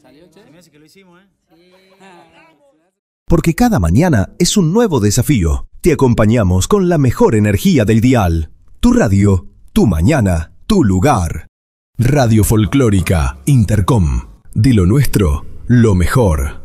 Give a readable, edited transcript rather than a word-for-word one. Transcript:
Se me hace que lo hicimos, Porque cada mañana es un nuevo desafío. Te acompañamos con la mejor energía del dial. Tu radio, tu mañana, tu lugar. Radio Folclórica Intercom. De lo nuestro, lo mejor.